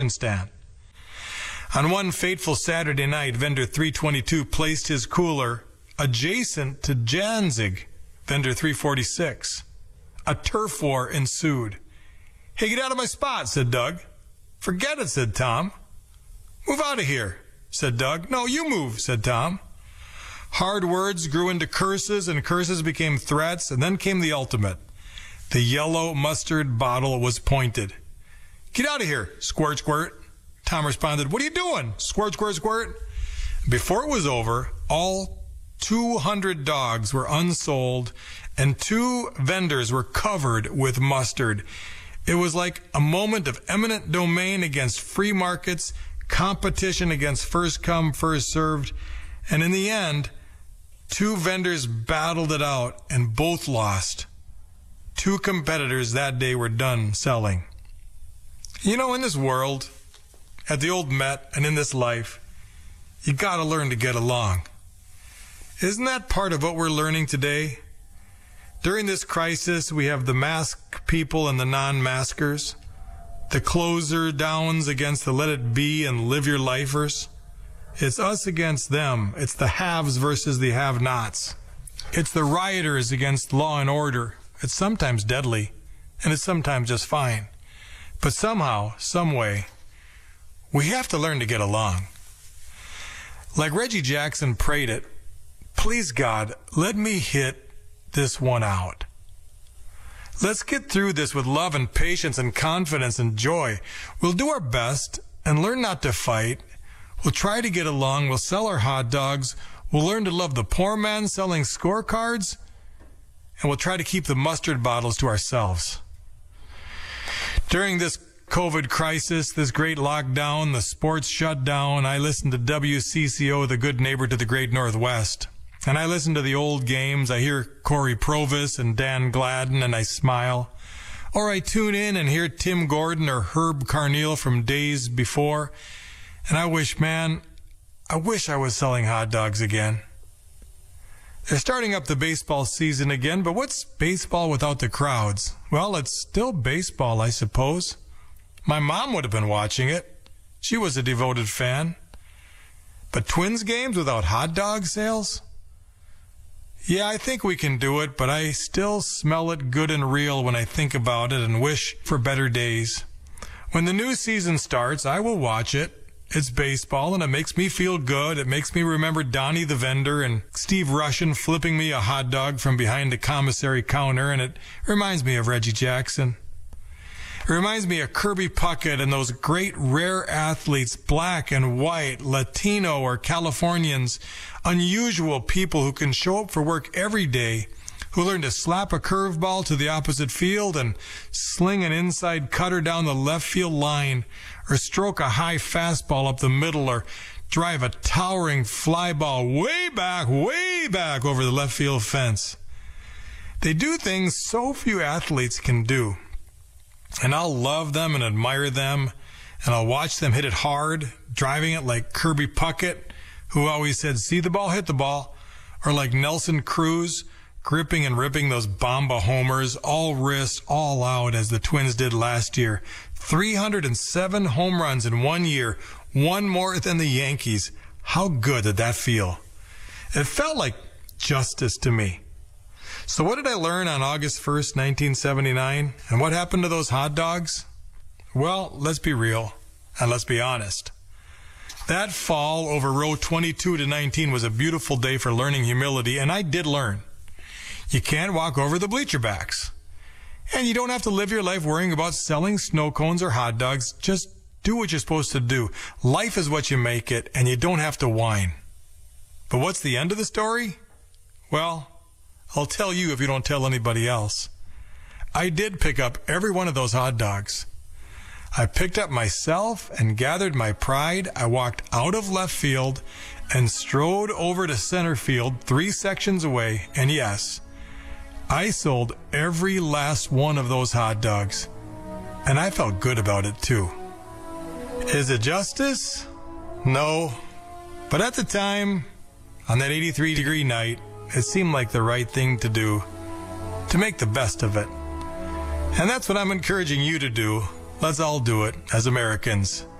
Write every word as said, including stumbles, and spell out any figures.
concession stand. On one fateful Saturday night, vendor three twenty-two placed his cooler adjacent to Janzig, vendor three forty-six. A turf war ensued. "Hey, get out of my spot," said Doug. "Forget it," said Tom. "Move out of here," said Doug. "No, you move," said Tom. Hard words grew into curses, and curses became threats, and then came the ultimate. The yellow mustard bottle was pointed. "Get out of here, squirt, squirt." Tom responded, "What are you doing? Squirt, squirt, squirt." Before it was over, all two hundred dogs were unsold, and two vendors were covered with mustard. It was like a moment of eminent domain against free markets, competition against first come, first served, and in the end, two vendors battled it out and both lost. Two competitors that day were done selling. You know, in this world, at the old Met and in this life, you gotta learn to get along. Isn't that part of what we're learning today? During this crisis, we have the mask people and the non-maskers, the closer downs against the let it be and live your lifers. It's us against them. It's the haves versus the have-nots. It's the rioters against law and order. It's sometimes deadly, and it's sometimes just fine. But somehow, some way, we have to learn to get along. Like Reggie Jackson prayed it, "Please God, let me hit this one out. Let's get through this with love and patience and confidence and joy. We'll do our best and learn not to fight. We'll try to get along. We'll sell our hot dogs. We'll learn to love the poor man selling scorecards. And we'll try to keep the mustard bottles to ourselves." During this COVID crisis, this great lockdown, the sports shutdown, I listened to W C C O, the good neighbor to the great Northwest. And I listen to the old games. I hear Corey Provis and Dan Gladden, and I smile. Or I tune in and hear Tim Gordon or Herb Carneal from days before. And I wish, man, I wish I was selling hot dogs again. They're starting up the baseball season again, but what's baseball without the crowds? Well, it's still baseball, I suppose. My mom would have been watching it. She was a devoted fan. But Twins games without hot dog sales? Yeah, I think we can do it, but I still smell it good and real when I think about it and wish for better days. When the new season starts, I will watch it. It's baseball, and it makes me feel good. It makes me remember Donnie the vendor and Steve Rushin flipping me a hot dog from behind the commissary counter, and it reminds me of Reggie Jackson. It reminds me of Kirby Puckett and those great rare athletes, black and white, Latino or Californians, unusual people who can show up for work every day, who learn to slap a curveball to the opposite field and sling an inside cutter down the left field line, or stroke a high fastball up the middle, or drive a towering fly ball way back, way back over the left field fence. They do things so few athletes can do. And I'll love them and admire them, and I'll watch them hit it hard, driving it like Kirby Puckett, who always said, "See the ball, hit the ball," or like Nelson Cruz, gripping and ripping those Bomba homers, all wrist, all out, as the Twins did last year. three hundred seven home runs in one year, one more than the Yankees. How good did that feel? It felt like justice to me. So what did I learn on August first, nineteen seventy-nine? And what happened to those hot dogs? Well, let's be real, and let's be honest. That fall over row twenty-two to nineteen was a beautiful day for learning humility, and I did learn. You can't walk over the bleacher backs. And you don't have to live your life worrying about selling snow cones or hot dogs. Just do what you're supposed to do. Life is what you make it, and you don't have to whine. But what's the end of the story? Well, I'll tell you if you don't tell anybody else. I did pick up every one of those hot dogs. I picked up myself and gathered my pride. I walked out of left field and strode over to center field, three sections away, and yes, I sold every last one of those hot dogs. And I felt good about it too. Is it justice? No. But at the time, on that eighty-three degree night, it seemed like the right thing to do, to make the best of it. And that's what I'm encouraging you to do. Let's all do it as Americans.